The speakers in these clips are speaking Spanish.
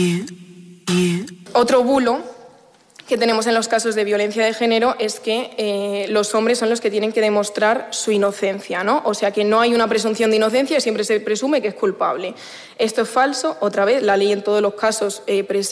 Otro bulo que tenemos en los casos de violencia de género es que los hombres son los que tienen que demostrar su inocencia, ¿no? O sea, que no hay una presunción de inocencia y siempre se presume que es culpable. Esto es falso. Otra vez, la ley en todos los casos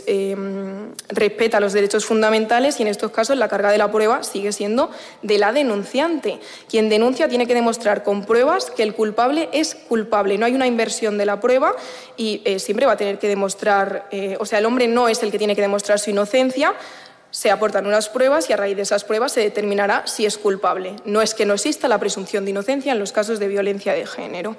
respeta los derechos fundamentales y en estos casos la carga de la prueba sigue siendo de la denunciante. Quien denuncia tiene que demostrar con pruebas que el culpable es culpable. No hay una inversión de la prueba y siempre va a tener que demostrar... o sea, el hombre no es el que tiene que demostrar su inocencia. Se aportan unas pruebas y a raíz de esas pruebas se determinará si es culpable. No es que no exista la presunción de inocencia en los casos de violencia de género.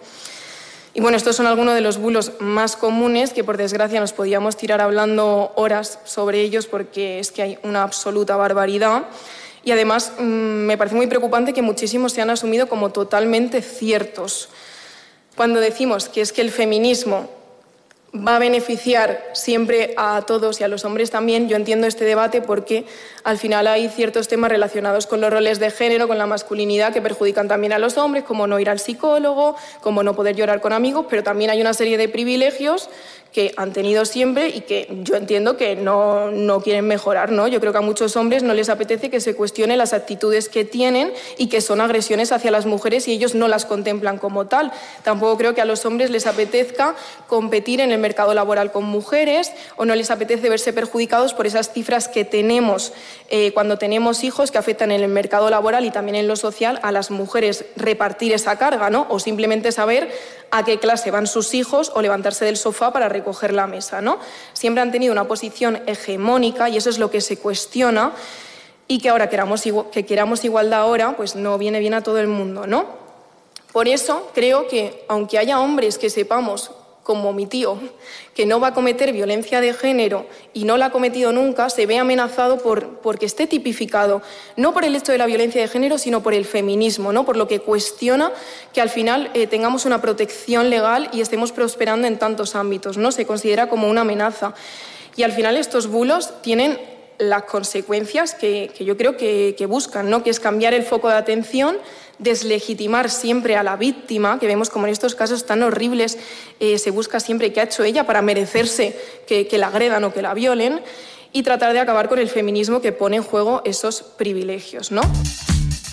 Y bueno, estos son algunos de los bulos más comunes que por desgracia nos podíamos tirar hablando horas sobre ellos porque es que hay una absoluta barbaridad. Y además me parece muy preocupante que muchísimos se han asumido como totalmente ciertos. Cuando decimos que es que el feminismo va a beneficiar siempre a todos y a los hombres también, yo entiendo este debate porque al final hay ciertos temas relacionados con los roles de género, con la masculinidad, que perjudican también a los hombres, como no ir al psicólogo, como no poder llorar con amigos, pero también hay una serie de privilegios que han tenido siempre y que yo entiendo que no quieren mejorar, ¿no? Yo creo que a muchos hombres no les apetece que se cuestione las actitudes que tienen y que son agresiones hacia las mujeres y ellos no las contemplan como tal. Tampoco creo que a los hombres les apetezca competir en el mercado laboral con mujeres o no les apetece verse perjudicados por esas cifras que tenemos cuando tenemos hijos que afectan en el mercado laboral y también en lo social a las mujeres, repartir esa carga, ¿no? O simplemente saber a qué clase van sus hijos o levantarse del sofá para recoger la mesa, ¿no? Siempre han tenido una posición hegemónica y eso es lo que se cuestiona y que ahora queramos igualdad ahora, pues no viene bien a todo el mundo, ¿no? Por eso creo que aunque haya hombres que sepamos, como mi tío, que no va a cometer violencia de género y no la ha cometido nunca, se ve amenazado porque esté tipificado, no por el hecho de la violencia de género, sino por el feminismo, ¿no? Por lo que cuestiona que al final tengamos una protección legal y estemos prosperando en tantos ámbitos, ¿no? Se considera como una amenaza. Y al final estos bulos tienen las consecuencias que yo creo que buscan, ¿no? Que es cambiar el foco de atención, deslegitimar siempre a la víctima, que vemos como en estos casos tan horribles se busca siempre qué ha hecho ella para merecerse que la agredan o que la violen y tratar de acabar con el feminismo que pone en juego esos privilegios, ¿no?